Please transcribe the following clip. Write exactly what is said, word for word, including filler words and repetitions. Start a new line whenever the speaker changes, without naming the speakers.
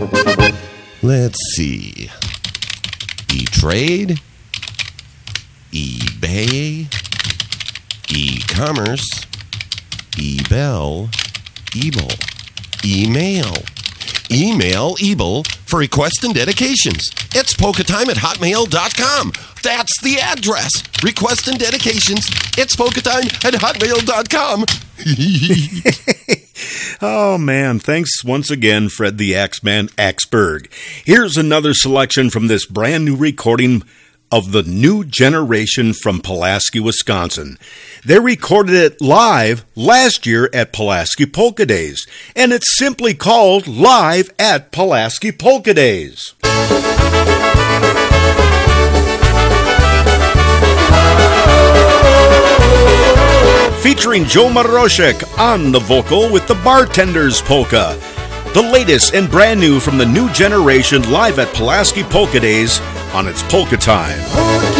Let's see. E-Trade, eBay, e-commerce, eBell, Ebel, email, email Ebel for requests and dedications. It's polka time at hotmail dot com. That's the address. Requests and dedications. It's polka time at hotmail dot com.
Oh, man. Thanks once again, Fred the Axeman Axberg. Here's another selection from this brand new recording of the New Generation from Pulaski, Wisconsin. They recorded it live last year at Pulaski Polka Days, and it's simply called Live at Pulaski Polka Days. Featuring Joe Maroshek on the vocal with the Bartender's Polka. The latest and brand new from the New Generation live at Pulaski Polka Days on its Polka Time.